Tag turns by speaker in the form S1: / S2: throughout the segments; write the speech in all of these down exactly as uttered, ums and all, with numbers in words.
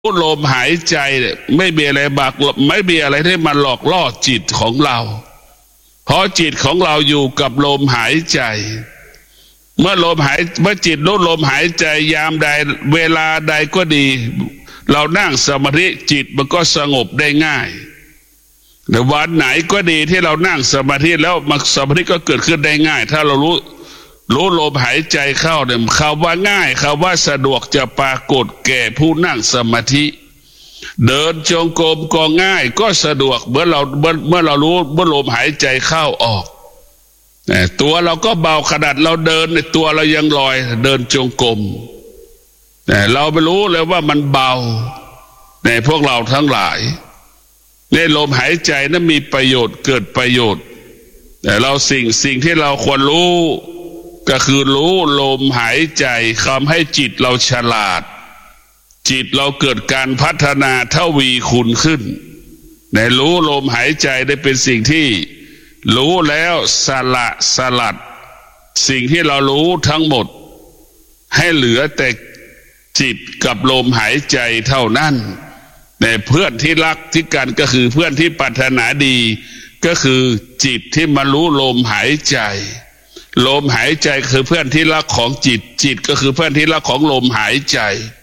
S1: ลมหายใจไม่มีอะไรบักไม่มีอะไรที่มันหลอกล่อจิตของเราเพราะจิตของเราอยู่กับลมหายใจเมื่อลมหายเมื่อจิตรู้ลมหายใจยามใดเวลาใดก็ดีเรานั่งสมาธิจิตมันก็สงบได้ง่ายแต่วันไหนก็ดีที่เรานั่งสมาธิแล้วมันสมาธิก็เกิดขึ้นได้ง่ายถ้าเรารู้รู้ลมหายใจเข้าเนี่ยคำว่าง่ายคำว่าสะดวกจะปรากฏแก่ผู้นั่งสมาธิเดินจงกรมก็ง่ายก็สะดวกเมื่อเราเมื่อเมื่อเรารู้เมื่อลมหายใจเข้าออกตัวเราก็เบาขนาดเราเดินในตัวเรายังลอยเดินจงกรมแต่เราไม่รู้เลยว่ามันเบาในพวกเราทั้งหลายในลมหายใจนั้นมีประโยชน์เกิดประโยชน์แต่เราสิ่งสิ่งที่เราควรรู้ก็คือรู้ลมหายใจทำให้จิตเราฉลาดจิตเราเกิดการพัฒนาทวีคูณขึ้นในรู้ลมหายใจได้เป็นสิ่งที่รู้แล้วสละสลัดสิ่งที่เรารู้ทั้งหมดให้เหลือแต่จิตกับลมหายใจเท่านั้นแต่เพื่อนที่รักที่กันก็คือเพื่อนที่ปรารถนาดีก็คือจิตที่มารู้ลมหายใจลมหายใจคือเพื่อนที่รักของจิตจิตก็คือเพื่อนที่รักของลมหายใจ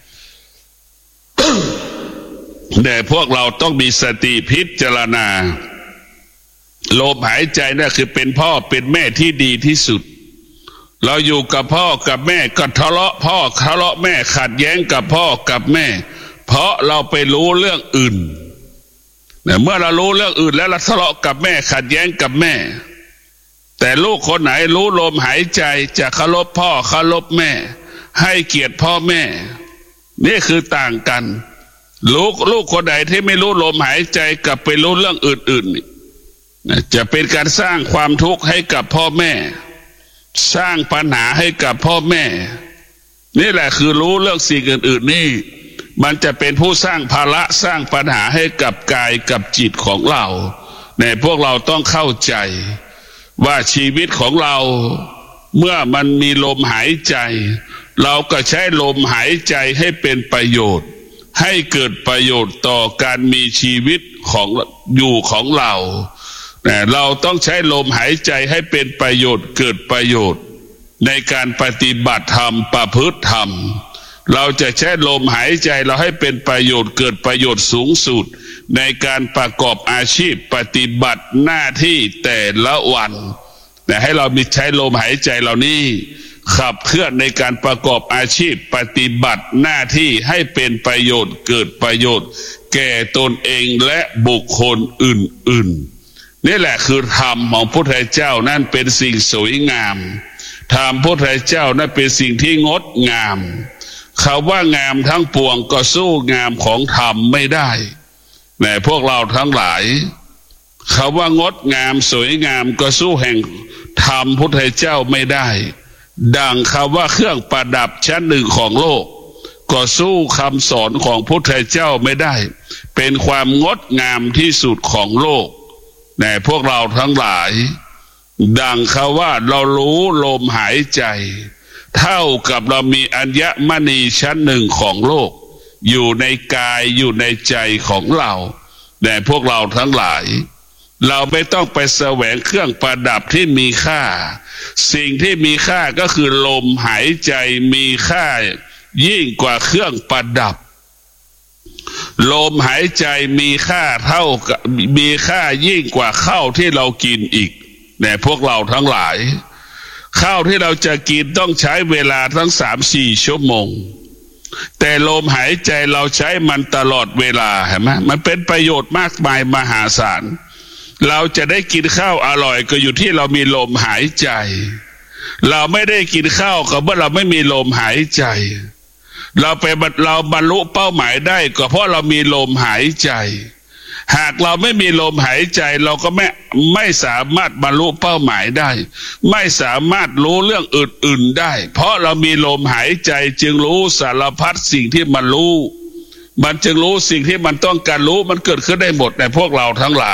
S1: แต่พวกเราต้องมีสติพิจารณาลมหายใจนั่นคือเป็นพ่อเป็นแม่ที่ดีที่สุดเราอยู่กับพ่อกับแม่ก็ทะเลาะพ่อทะเลาะแม่ขัดแย้งกับพ่อกับแม่เพราะเราไปรู้เรื่องอื่นเมื่อเรารู้เรื่องอื่นแล้วเราทะเลาะกับแม่ขัดแย้งกับแม่แต่ลูกคนไหนรู้ลมหายใจจะเคารพพ่อเคารพแม่ให้เกียรติพ่อแม่นี่คือต่างกันลูกลูกคนไหนที่ไม่รู้ลมหายใจกับไปรู้เรื่องอื่นๆจะเป็นการสร้างความทุกข์ให้กับพ่อแม่สร้างปัญหาให้กับพ่อแม่นี่แหละคือรู้เรื่องสิ่งอื่นๆนี่มันจะเป็นผู้สร้างภาระสร้างปัญหาให้กับกายกับจิตของเราในพวกเราต้องเข้าใจว่าชีวิตของเราเมื่อมันมีลมหายใจเราก็ใช้ลมหายใจให้เป็นประโยชน์ให้เกิดประโยชน์ต่อการมีชีวิตของอยู่ของเราแต่เราต้องใช้ลมหายใจให้เป็นประโยชน์เกิดประโยชน์ในการปฏิบัติธรรมประพฤติธรรมเราจะใช้ลมหายใจเราให้เป็นประโยชน์เกิดประโยชน์สูงสุดในการประกอบอาชีพปฏิบัติหน้าที่แต่ละวันแต่ให้เรามีใช้ลมหายใจเหล่านี้ขับเคลื่อนในการประกอบอาชีพปฏิบัติหน้าที่ให้เป็นประโยชน์เกิดประโยชน์แก่ตนเองและบุคคลอื่นๆนี่แหละคือธรรมของพระพุทธเจ้านั่นเป็นสิ่งสวยงามธรรมพระพุทธเจ้านั่นเป็นสิ่งที่งดงามคำว่างามทั้งปวงก็สู้งามของธรรมไม่ได้แต่พวกเราทั้งหลายคำว่างดงามสวยงามก็สู้แห่งธรรมพุทธเจ้าไม่ได้ดังคำว่าเครื่องประดับชั้นหนึ่งของโลกก็สู้คำสอนของพุทธเจ้าไม่ได้เป็นความงดงามที่สุดของโลกแต่พวกเราทั้งหลายดังคำว่าเรารู้ลมหายใจเท่ากับเรามีอัญมณีชั้นหนึ่งของโลกอยู่ในกายอยู่ในใจของเราแต่พวกเราทั้งหลายเราไม่ต้องไปแสวงเครื่องประดับที่มีค่าสิ่งที่มีค่าก็คือลมหายใจมีค่ายิ่งกว่าเครื่องประดับลมหายใจมีค่าเท่ากับมีค่ายิ่งกว่าข้าวที่เรากินอีกแต่พวกเราทั้งหลายข้าวที่เราจะกินต้องใช้เวลาทั้งสามสี่ชั่วโมงแต่ลมหายใจเราใช้มันตลอดเวลาเห็นไหมมันเป็นประโยชน์มากมายมหาศาลเราจะได้กินข้าวอร่อยก็อยู่ที่เรามีลมหายใจเราไม่ได้กินข้าวก็เมื่อเราไม่มีลมหายใจเราไปเราบรรลุเป้าหมายได้ก็เพราะเรามีลมหายใจหากเราไม่มีลมหายใจเราก็ไม่ไม่สามารถบรรลุเป้าหมายได้ไม่สามารถรู้เรื่องอื่นๆได้เพราะเรามีลมหายใจจึงรู้สารพัดสิ่งที่มันรู้มันจึงรู้สิ่งที่มันต้องการรู้มันเกิดขึ้นได้หมดในพวกเราทั้งหลาย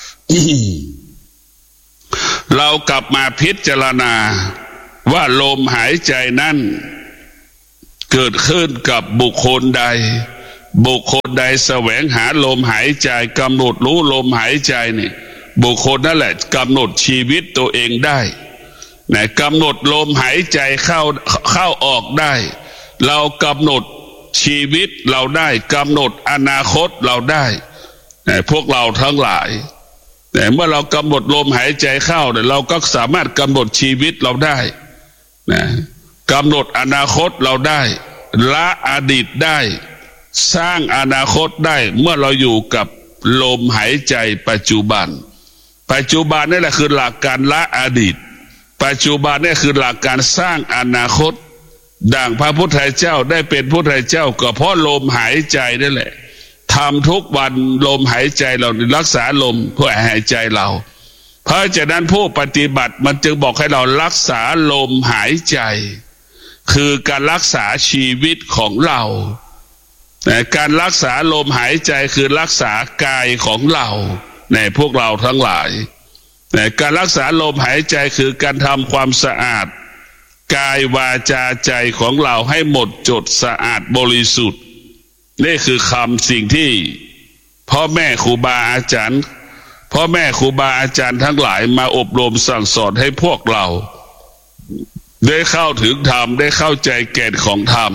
S1: เรากลับมาพิจารณาว่าลมหายใจนั้นเกิดขึ้นกับบุคคลใดบุคคลใดแสวงหาลมหายใจกำหนดรู้ลมหายใจนี่บุคคลนั่นแหละกำหนดชีวิตตัวเองได้นะกำหนดลมหายใจเข้าเข้าออกได้เรากำหนดชีวิตเราได้กำหนดอนาคตเราได้นะพวกเราทั้งหลายแต่เมื่อเรากำหนดลมหายใจเข้าเนี่ยเราก็สามารถกำหนดชีวิตเราได้นะกำหนดอนาคตเราได้ละอดีตได้สร้างอนาคตได้เมื่อเราอยู่กับลมหายใจปัจจุบันปัจจุบันนี่แหละคือหลักการละอดีตปัจจุบันนี่คือหลักการสร้างอนาคตดังพระพุทธเจ้าได้เป็นพุทธเจ้าก็เพราะลมหายใจนั่นแหละทำทุกวันลมหายใจเรารักษาลมเพื่อหายใจเราเพราะฉะนั้นผู้ปฏิบัติมันจึงบอกให้เรารักษาลมหายใจคือการรักษาชีวิตของเราแต่การรักษาลมหายใจคือรักษากายของเราในพวกเราทั้งหลายแต่การรักษาลมหายใจคือการทำความสะอาดกายวาจาใจของเราให้หมดจดสะอาดบริสุทธิ์นี่คือคำสิ่งที่พ่อแม่ครูบาอาจารย์พ่อแม่ครูบาอาจารย์ทั้งหลายมาอบรมสั่งสอนให้พวกเราได้เข้าถึงธรรมได้เข้าใจแก่นของธรรม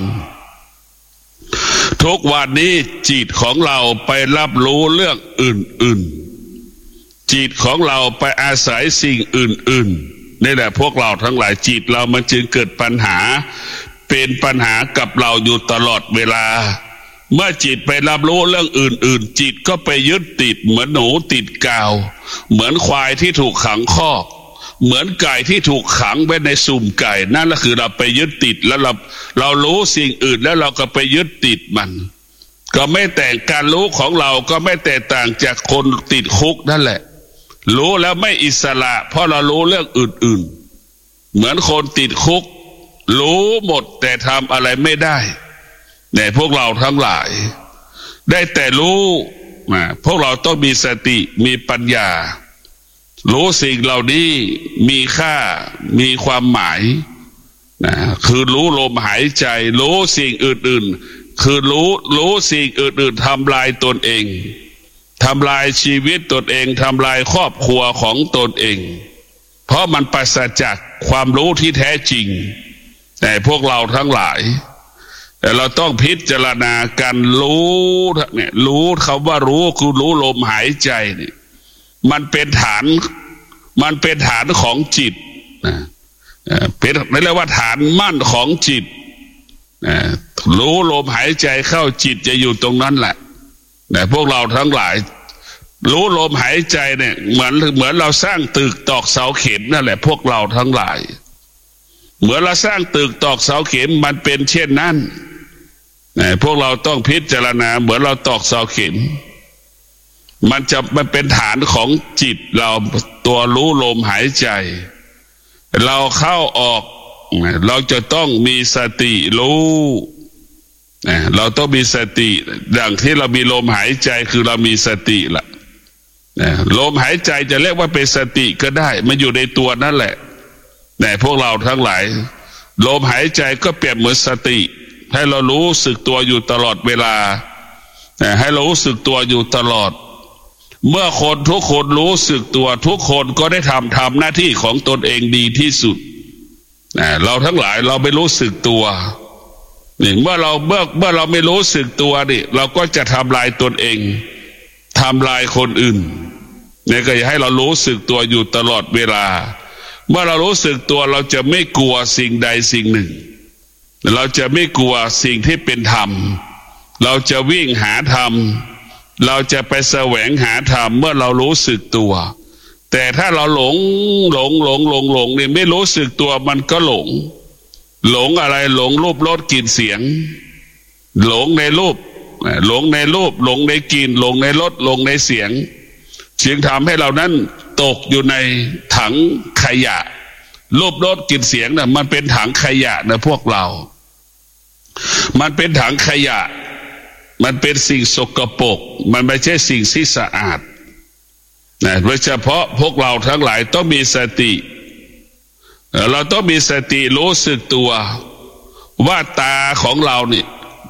S1: ทุกวันนี้จิตของเราไปรับรู้เรื่องอื่นๆจิตของเราไปอาศัยสิ่งอื่นๆนี่แหละพวกเราทั้งหลายจิตเรามันจึงเกิดปัญหาเป็นปัญหากับเราอยู่ตลอดเวลาเมื่อจิตไปรับรู้เรื่องอื่นๆจิตก็ไปยึดติดเหมือนหนูติดกาวเหมือนควายที่ถูกขังคอกเหมือนไก่ที่ถูกขังไว้ในสุ่มไก่นั่นแหละคือเราไปยึดติดแล้วเราเรารู้สิ่งอื่นแล้วเราก็ไปยึดติดมันก็ไม่แต่การรู้ของเราก็ไม่แตกต่างจากคนติดคุกนั่นแหละรู้แล้วไม่อิสระเพราะเรารู้เรื่องอื่นๆเหมือนคนติดคุกรู้หมดแต่ทำอะไรไม่ได้แต่พวกเราทั้งหลายได้แต่รู้นะพวกเราต้องมีสติมีปัญญารู้สิ่งเหล่านี้มีค่ามีความหมายนะคือรู้ลมหายใจรู้สิ่งอื่นๆคือรู้รู้สิ่งอื่นๆทำลายตนเองทำลายชีวิตตนเองทำลายครอบครัวของตนเองเพราะมันปราศจากความรู้ที่แท้จริงแต่พวกเราทั้งหลายแต่เราต้องพิจารณาการรู้เนี่ยรู้คำว่ารู้คือรู้ลมหายใจนี่มันเป็นฐานมันเป็นฐานของจิตนะเป็นเรียกว่าฐานมั่นของจิตนะรู้ลมหายใจเข้าจิตจะอยู่ตรงนั้นแหละแต่พวกเราทั้งหลายรู้ลมหายใจเนี่ยเหมือนเหมือนเราสร้างตึกตอกเสาเข็มนั่นแหละพวกเราทั้งหลายเหมือนเราสร้างตึกตอกเสาเข็มมันเป็นเช่นนั้นพวกเราต้องพิจารณาเหมือนเราตอกเสาเข็มมันจะมันเป็นฐานของจิตเราตัวรู้ลมหายใจเราเข้าออกเราจะต้องมีสติรู้เราต้องมีสติดังที่เรามีลมหายใจคือเรามีสติละลมหายใจจะเรียกว่าเป็นสติก็ได้มันอยู่ในตัวนั่นแหละแต่พวกเราทั้งหลายลมหายใจก็เปรียบเหมือนสติให้เรารู้สึกตัวอยู่ตลอดเวลาให้เรารู้สึกตัวอยู่ตลอดเมื่อคนทุกคนรู้สึกตัวทุกคนก็ได้ทำทำหน้าที่ของตนเองดีที่สุดเราทั้งหลายเราไม่รู้สึกตัวนี่เมื่อเราเมื่อเมื่อเราไม่รู้สึกตัวนี่เราก็จะทำลายตนเองทำลายคนอื่นนี่ก็อยากให้เรารู้สึกตัวอยู่ตลอดเวลาเมื่อเรารู้สึกตัวเราจะไม่กลัวสิ่งใดสิ่งหนึ่งเราจะไม่กลัวสิ่งที่เป็นธรรมเราจะวิ่งหาธรรมเราจะไปแสวงหาธรรมเมื่อเรารู้สึกตัวแต่ถ้าเราหลงหลงหลงหลงหลงนี่ไม่รู้สึกตัวมันก็หลงหลงอะไรหลงรูปรสกลิ่นเสียงหลงในรูปหลงในรูปหลงในกลิ่นหลงในรสหลงในเสียงจึงทำให้เรานั้นตกอยู่ในถังขยะรูปรสกลิ่นเสียงน่ะมันเป็นถังขยะนะพวกเรามันเป็นถังขยะมันเป็นสิ่งสกปรกมันไม่ใช่สิ่งที่สะอาดนะโดยเฉพาะพวกเราทั้งหลายต้องมีสติเราต้องมีสติรู้สึกตัวว่าตาของเราเนี่ย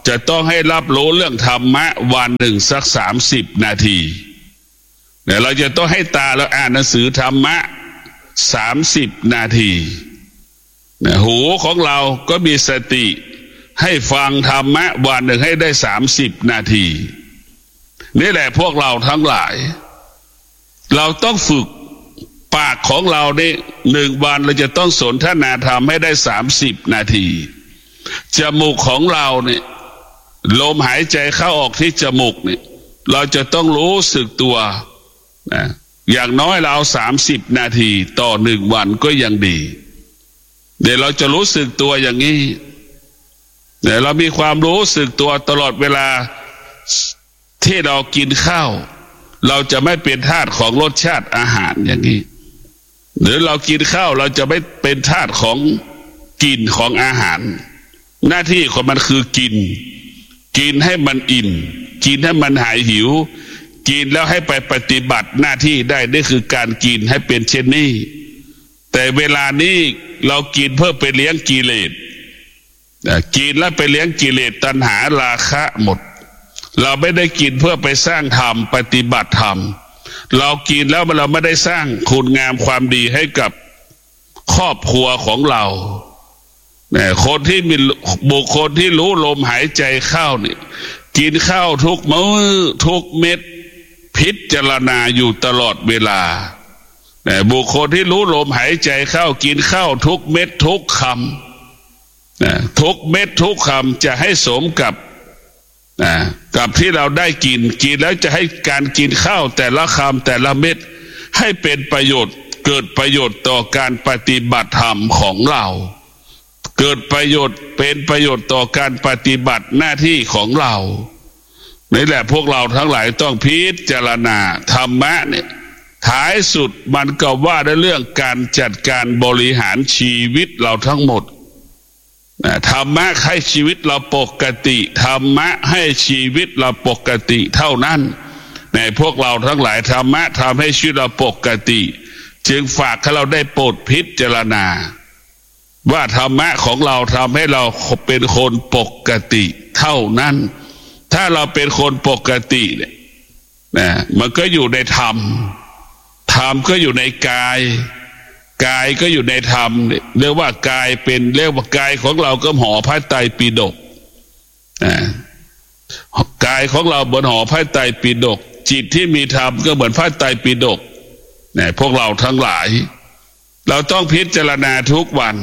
S1: จะต้องให้รับรู้เรื่องธรรมะวันหนึ่งสักสามสิบนาทีเดี๋ยวเราจะต้องให้ตาเราอ่านหนังสือธรรมะสามสิบนาทีหูของเราก็มีสติให้ฟังธรรมะวันหนึ่งให้ได้สามสิบนาทีนี่แหละพวกเราทั้งหลายเราต้องฝึกปากของเราเนี่ยหนึ่งวันเราจะต้องสนทนาธรรมให้ได้สามสิบนาทีจมูกของเราเนี่ยลมหายใจเข้าออกที่จมูกเนี่ยเราจะต้องรู้สึกตัวนะอย่างน้อยเราเอาสามสิบนาทีต่อหนึ่งวันก็ยังดีเดี๋ยวเราจะรู้สึกตัวอย่างนี้เดี๋ยวเรามีความรู้สึกตัวตลอดเวลาที่เรากินข้าวเราจะไม่เป็นทาสของรสชาติอาหารอย่างนี้หรือเรากินข้าวเราจะไม่เป็นทาสของกลิ่นของอาหารหน้าที่ของมันคือกินกินให้มันอิ่มกินให้มันหายหิวกินแล้วให้ไปปฏิบัติหน้าที่ได้นี่คือการกินให้เป็นเช่นนี้แต่เวลานี้เรากินเพื่อไปเลี้ยงกิเลสกินแล้วไปเลี้ยงกิเลสตัณหาราคะหมดเราไม่ได้กินเพื่อไปสร้างธรรมปฏิบัติธรรมเรากินแล้วเราไม่ได้สร้างคุณงามความดีให้กับครอบครัวของเราเนี่ยคนที่มีบุคคลที่รู้ลมหายใจเข้านี่กินข้าวทุกมื้อทุกเม็ดพิจารณาอยู่ตลอดเวลาเนี่ยบุคคลที่รู้ลมหายใจเข้ากินข้าวทุกเม็ดทุกคำนะทุกเม็ดทุกคำจะให้สมกับนะกับที่เราได้กินกินแล้วจะให้การกินข้าวแต่ละคำแต่ละเม็ดให้เป็นประโยชน์เกิดประโยชน์ต่อการปฏิบัติธรรมของเราเกิดประโยชน์เป็นประโยชน์ต่อการปฏิบัติหน้าที่ของเรานี่แหละพวกเราทั้งหลายต้องพิจารณาธรรมะเนี่ยท้ายสุดมันก็ว่าในเรื่องการจัดการบริหารชีวิตเราทั้งหมดธรรมะให้ชีวิตเราปกติธรรมะให้ชีวิตเราปกติเท่านั้นในพวกเราทั้งหลายธรรมะทำให้ชีวิตเราปกติจึงฝากให้เราได้โปรดพิจารณาว่าธรรมะของเราทำให้เราเป็นคนปกติเท่านั้นถ้าเราเป็นคนปกติเนี่ยนะมันก็อยู่ในธรรมธรรมก็อยู่ในกายกายก็อยู่ในธรรมเรียกว่ากายเป็นเรียกว่ากายของเราก็ห่อพระไตรปิฎกนะกายของเราบนห่อพระไตรปิฎกจิตที่มีธรรมก็เหมือนพระไตรปิฎกนะพวกเราทั้งหลายเราต้องพิจารณาทุกวัน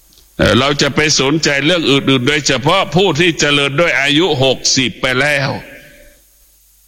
S1: เราจะไปสนใจเรื่องอื่นๆโดยเฉพาะผู้ที่เจริญด้วยอายุหกสิบไปแล้ว